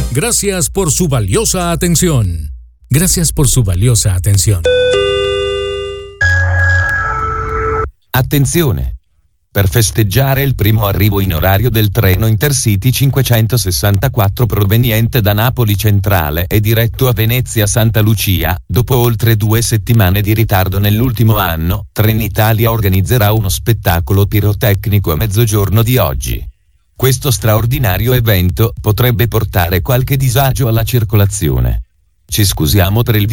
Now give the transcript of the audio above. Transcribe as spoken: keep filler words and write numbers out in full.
Gracias por su valiosa atención. Gracias por su valiosa atención. Attenzione! Per festeggiare il primo arrivo in orario del treno Intercity cinquecentosessantaquattro proveniente da Napoli Centrale e diretto a Venezia Santa Lucia, dopo oltre due settimane di ritardo nell'ultimo anno, Trenitalia organizzerà uno spettacolo pirotecnico a mezzogiorno di oggi. Questo straordinario evento potrebbe portare qualche disagio alla circolazione. Ci scusiamo per il